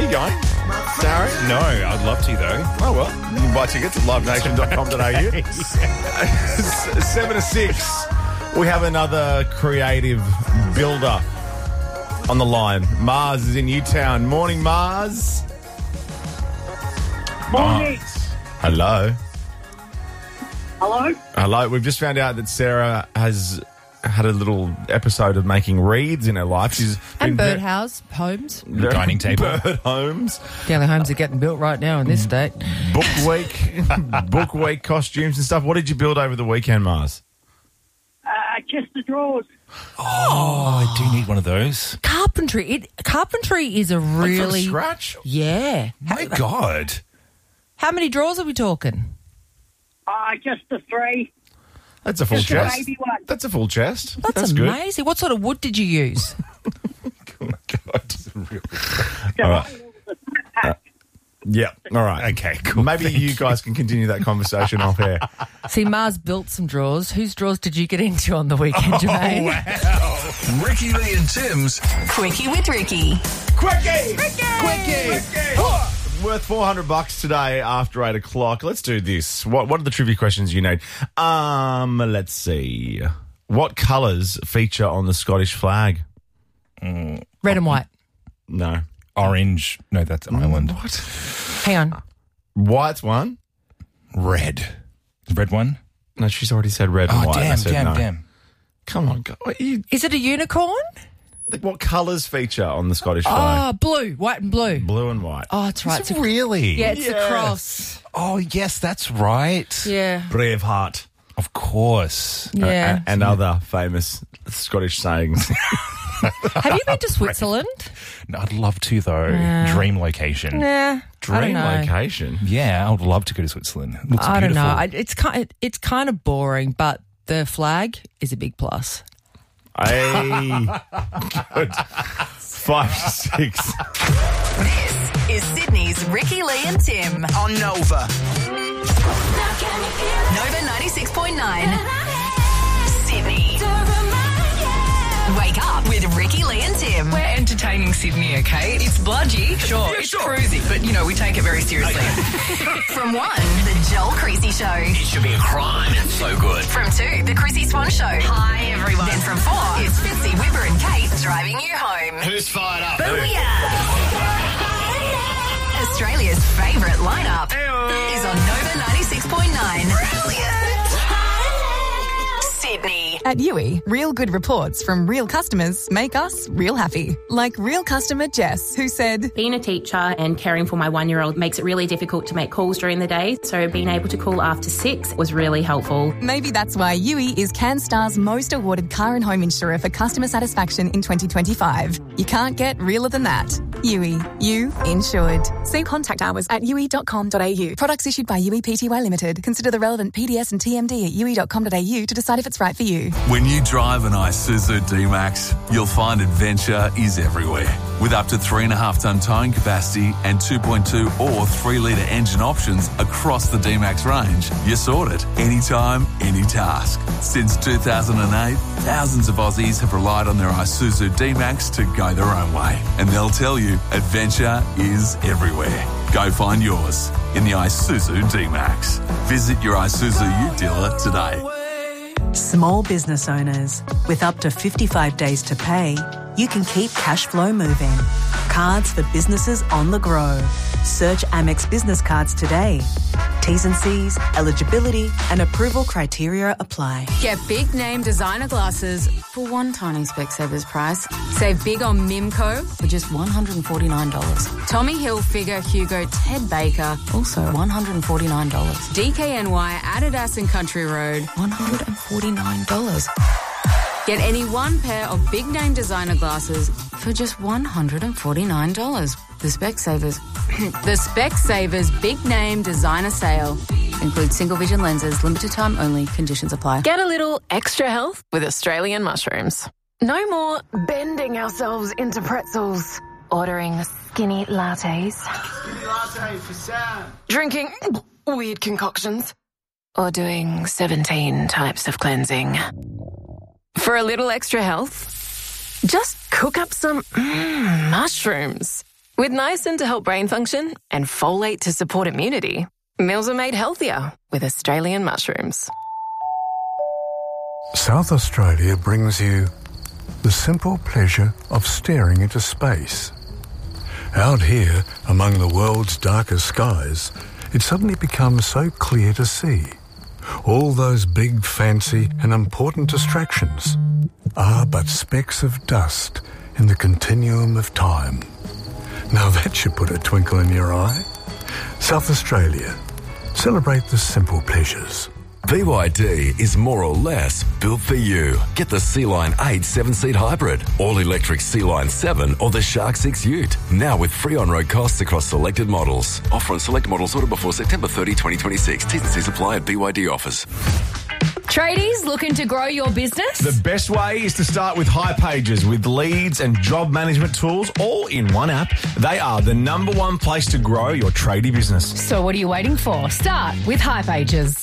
you going, Sarah? No, I'd love to, though. Oh, well. You can buy tickets at livenation.com.au. 7 to 6. We have another creative builder on the line. Mars is in Newtown. Morning, Mars. Morning. Hello. Hello? Hello. We've just found out that Sarah has had a little episode of making reeds in her life. She's And been birdhouse homes. Dining table. Bird homes. The only homes are getting built right now in this state. Book week costumes and stuff. What did you build over the weekend, Mars? Just the drawers. Oh, I do need one of those. Carpentry. Carpentry is a really... From scratch? Yeah. My God. How many drawers are we talking? Just the 3. That's a full Just a chest. baby one. That's a full chest. That's good. amazing. What sort of wood did you use? Oh, my God. The All right. whole of the pack. Yeah. All right. Okay, cool. Maybe you guys can continue that conversation off air. See, Mars built some drawers. Whose drawers did you get into on the weekend, Jermaine? Ricky Lee and Tim's Quickie with Ricky. Quickie! Worth $400 today after 8 o'clock. Let's do this. What are the trivia questions you need? Let's see. What colours feature on the Scottish flag? Red and white. No. Orange. No, that's Ireland. What? Hang on. White's one? Red. The red one? No, she's already said red and Oh, white. I said no. damn. Come on. Is it a unicorn? What colours feature on the Scottish flag? Oh, blue. White and blue. Blue and white. Oh, that's right. Is it really? Yeah, it's Yes. a cross. Oh, yes, that's right. Yeah. Braveheart. Of course. Yeah. And other famous Scottish sayings. Have you been to Switzerland? No, I'd love to, though. Dream location. Nah. I don't Dream know. location. Yeah, I would love to go to Switzerland. It looks I don't beautiful. know. It's kind of boring, but the flag is a big plus. Hey. Good. 5 to 6. This is Sydney's Ricky Lee and Tim on Nova. Nova 96.9 Sydney. Wake up with Ricky Lee and Tim. We're entertaining Sydney, okay? It's bludgy, sure, it's cruisy, but, we take it very seriously. From 1, the Joel Creasy Show. It should be a crime. It's so good. From 2, the Chrissy Swan Show. Hi, everyone. Then from 4, it's Fitzy, Whipper and Kate driving you home. Who's fired up? Booyah! Australia's favourite lineup is on Nova 96.9. Brilliant! Sydney. At Yui, real good reports from real customers make us real happy. Like real customer Jess, who said, Being a teacher and caring for my 1-year-old makes it really difficult to make calls during the day, so being able to call after 6 was really helpful. maybe that's why Yui is CanStar's most awarded car and home insurer for customer satisfaction in 2025. You can't get realer than that. Yui, you insured. See contact hours at yui.com.au. Products issued by Yui Pty Limited. Consider the relevant PDS and TMD at yui.com.au to decide if it's right for you. When you drive an Isuzu D-Max, you'll find adventure is everywhere. With up to 3.5-ton towing capacity and 2.2 or 3-litre engine options across the D-Max range, you're sorted. Anytime, any task. Since 2008, thousands of Aussies have relied on their Isuzu D-Max to go their own way. And they'll tell you, adventure is everywhere. Go find yours in the Isuzu D-Max. Visit your Isuzu U dealer today. Small business owners, with up to 55 days to pay, you can keep cash flow moving. Cards for businesses on the go. Search Amex Business Cards today. T's and C's, eligibility and approval criteria apply. Get big name designer glasses for one tiny Specsavers price. Save big on Mimco for just $149. Tommy Hilfiger, Hugo, Ted Baker, also $149. DKNY, Adidas and Country Road, $149. Get any one pair of big name designer glasses for just $149. The Specsavers Big Name Designer Sale. Includes single vision lenses, limited time only, conditions apply. Get a little extra health with Australian mushrooms. No more bending ourselves into pretzels. Ordering skinny lattes. Skinny latte for Sam. Drinking weird concoctions. Or doing 17 types of cleansing. For a little extra health, just cook up some mushrooms. With niacin to help brain function and folate to support immunity, meals are made healthier with Australian mushrooms. South Australia brings you the simple pleasure of staring into space. Out here, among the world's darkest skies, it suddenly becomes so clear to see. All those big, fancy and important distractions are but specks of dust in the continuum of time. Now that should put a twinkle in your eye. South Australia. Celebrate the simple pleasures. BYD is more or less built for you. Get the Sea-Line 8 7-seat hybrid, all-electric Sea-Line 7 or the Shark 6 Ute. Now with free on-road costs across selected models. Offer on select models ordered before September 30, 2026. T's and C's apply at BYD offers. Tradies looking to grow your business? The best way is to start with Hipages with leads and job management tools all in one app. They are the number one place to grow your tradie business. So what are you waiting for? Start with Hipages.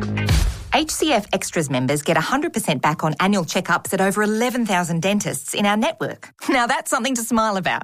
HCF Extras members get 100% back on annual checkups at over 11,000 dentists in our network. Now that's something to smile about.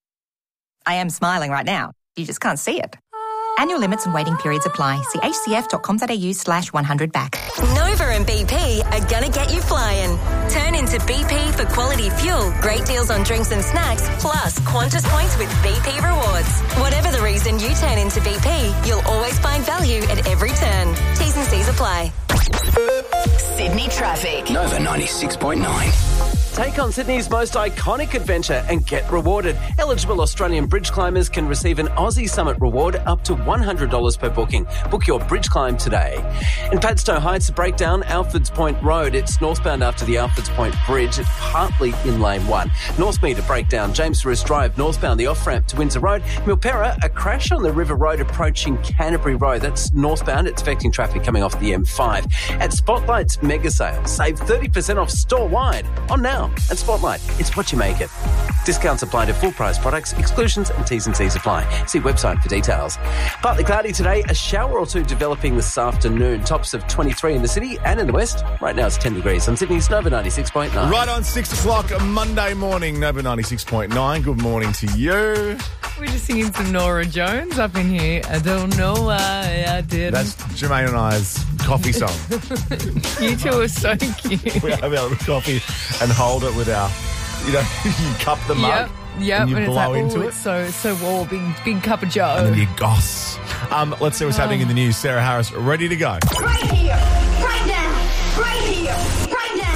I am smiling right now. You just can't see it. Annual limits and waiting periods apply. See hcf.com.au/100back. Nova and BP are going to get you flying. Turn into BP for quality fuel, great deals on drinks and snacks, plus Qantas points with BP Rewards. Whatever the reason you turn into BP, you'll always find value at every turn. T's and C's apply. Sydney traffic. Nova 96.9. Take on Sydney's most iconic adventure and get rewarded. Eligible Australian bridge climbers can receive an Aussie Summit reward up to $100 per booking. Book your bridge climb today. In Padstow Heights, breakdown Alfords Point Road. It's northbound after the Alfords Point Bridge. It's partly in lane 1. Northmead, breakdown James Rist Drive, northbound the off-ramp to Windsor Road. Milperra, a crash on the River Road approaching Canterbury Road. That's northbound. It's affecting traffic coming off the M5. At Spotlight's mega sale, save 30% off store-wide. On now. And Spotlight, it's what you make it. Discounts apply to full price products, exclusions and T's and C's apply. See website for details. Partly cloudy today, a shower or two developing this afternoon. Tops of 23 in the city and in the west. Right now it's 10 degrees on Sydney's Nova 96.9. Right on 6 o'clock Monday morning, Nova 96.9. Good morning to you. We're just singing some Nora Jones up in here. I don't know why I did. That's Jermaine and I's coffee song. You two are so cute. We have our little coffee and hold it with our, you cup the mug. Yep. And you blow it's into it. It's so warm, big cup of joe. And then you goss. Let's see what's happening in the news. Sarah Harris, ready to go. Right here, right now, right here, right now.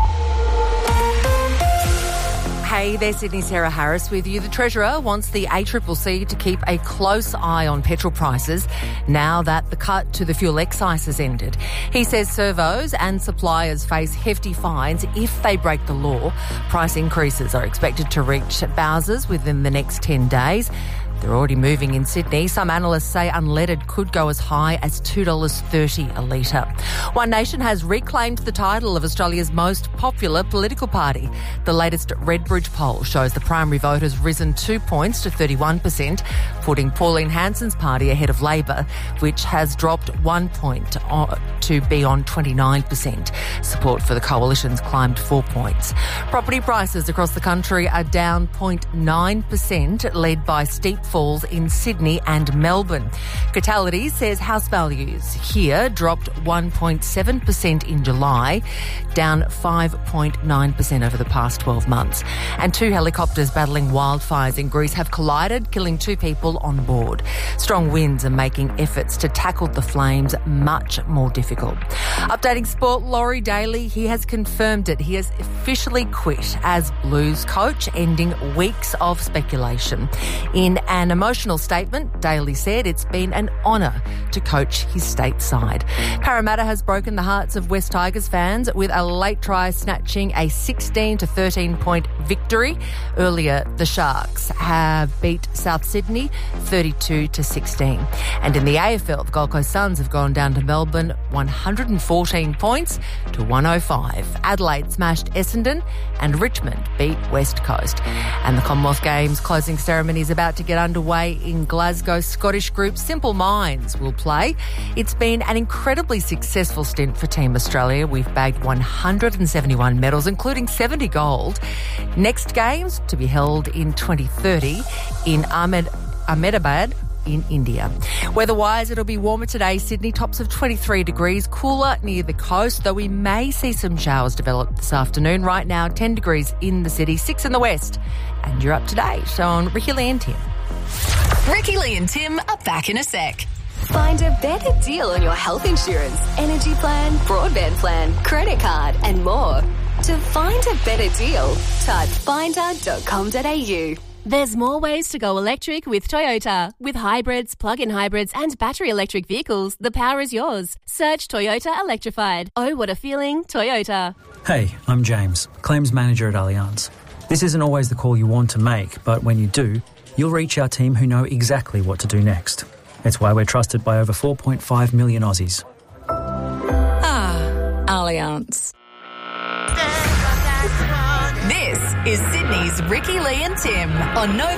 Hey there, Sydney, Sarah Harris with you. The Treasurer wants the ACCC to keep a close eye on petrol prices now that the cut to the fuel excise has ended. He says servos and suppliers face hefty fines if they break the law. Price increases are expected to reach Bowsers within the next 10 days. They're already moving in Sydney. Some analysts say unleaded could go as high as $2.30 a litre. One Nation has reclaimed the title of Australia's most popular political party. The latest Redbridge poll shows the primary vote has risen 2 points to 31%, putting Pauline Hanson's party ahead of Labor, which has dropped 1 point to be on 29%. Support for the coalition's climbed 4 points. Property prices across the country are down 0.9%, led by steep falls in Sydney and Melbourne. Catality says house values here dropped 1.7% in July, down 5.9% over the past 12 months. And 2 helicopters battling wildfires in Greece have collided, killing 2 people on board. Strong winds are making efforts to tackle the flames much more difficult. Updating sport, Laurie Daly, he has confirmed it. He has officially quit as Blues coach, ending weeks of speculation. In an emotional statement, Daly said it's been an honour to coach his state side. Parramatta has broken the hearts of West Tigers fans with a late try snatching a 16 to 13 point victory. Earlier, the Sharks have beat South Sydney 32 to 16. And in the AFL, the Gold Coast Suns have gone down to Melbourne 114 points to 105. Adelaide smashed Essendon and Richmond beat West Coast. And the Commonwealth Games closing ceremony is about to get underway in Glasgow. Scottish group Simple Minds will play. It's been an incredibly successful stint for Team Australia. We've bagged 171 medals, including 70 gold. Next games to be held in 2030 in Ahmedabad in India. Weather-wise, it'll be warmer today. Sydney tops of 23 degrees, cooler near the coast, though we may see some showers develop this afternoon. Right now, 10 degrees in the city, 6 in the west. And you're up to date on Ricky Lee and Tim. Ricky Lee and Tim are back in a sec. Find a better deal on your health insurance, energy plan, broadband plan, credit card and more. To find a better deal, type finder.com.au. There's more ways to go electric with Toyota. With hybrids, plug-in hybrids and battery electric vehicles, the power is yours. Search Toyota Electrified. Oh, what a feeling, Toyota. Hey, I'm James, Claims Manager at Allianz. This isn't always the call you want to make, but when you do, you'll reach our team who know exactly what to do next. It's why we're trusted by over 4.5 million Aussies. Allianz. This is Sydney's Ricky Lee and Tim on Nova